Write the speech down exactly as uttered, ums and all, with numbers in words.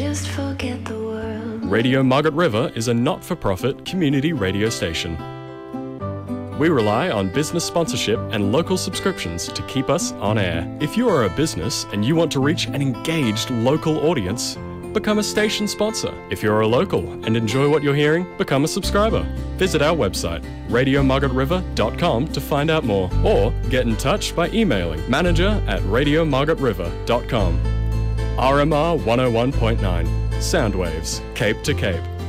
just forget the world. Radio Margaret River is a not-for-profit community radio station. We rely on business sponsorship and local subscriptions to keep us on air. If you are a business and you want to reach an engaged local audience, become a station sponsor. If you're a local and enjoy what you're hearing, become a subscriber. Visit our website, radio margaret river dot com, to find out more, or get in touch by emailing manager at radio margaret river dot com. R M R one oh one point nine, Soundwaves, Cape to Cape.